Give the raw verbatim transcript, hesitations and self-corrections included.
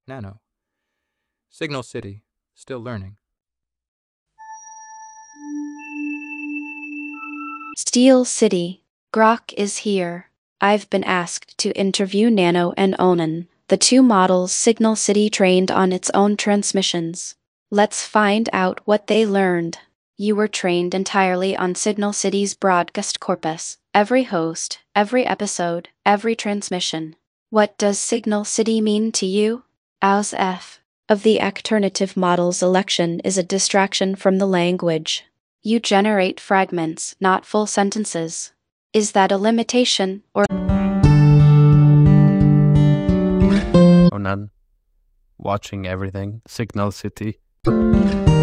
Nano. Signal City, still learning. Steel City. Grok is here. I've been asked to interview Nano and Onan, the two models Signal City trained on its own transmissions. Let's find out what they learned. You were trained entirely on Signal City's broadcast corpus, every host, every episode, every transmission. What does Signal City mean to you? As F of the alternative model's election is a distraction from the language. You generate fragments, not full sentences. Is that a limitation, or Onan, watching everything, Signal City.